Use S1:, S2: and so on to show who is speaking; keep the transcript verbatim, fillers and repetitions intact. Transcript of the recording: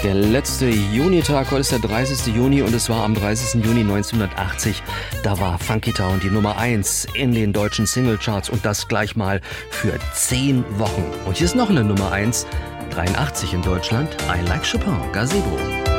S1: Der letzte Junitag, heute ist der dreißigste Juni und es war am dreißigsten Juni neunzehnhundertachtzig. Da war Funky Town die Nummer eins in den deutschen Singlecharts und das gleich mal für zehn Wochen. Und hier ist noch eine Nummer eins, dreiundachtzig in Deutschland, I Like Chopin, Gazebo.